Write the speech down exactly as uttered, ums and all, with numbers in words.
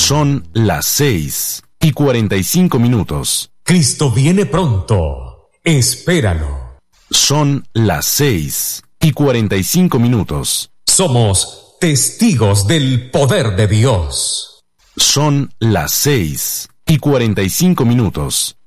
Son las seis y cuarenta y cinco minutos. Cristo viene pronto. Espéralo. Son las seis y cuarenta y cinco minutos. Somos testigos del poder de Dios. Son las seis y cuarenta y cinco minutos.